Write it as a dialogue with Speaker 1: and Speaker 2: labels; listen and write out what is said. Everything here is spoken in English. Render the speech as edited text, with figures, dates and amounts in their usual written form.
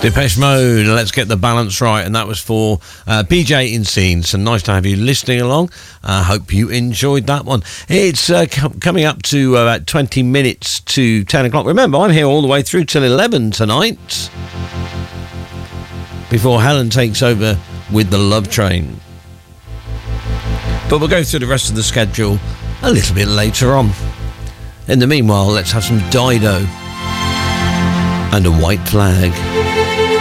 Speaker 1: Depeche Mode, Let's Get the Balance Right, and that was for BJ in Scene. So nice to have you listening along. I hope you enjoyed that one. It's coming up to about 20 minutes to 10 o'clock. Remember, I'm here all the way through till 11 tonight, before Helen takes over with the Love Train. But we'll go through the rest of the schedule a little bit later on. In the meanwhile, let's have some Dido and a White Flag.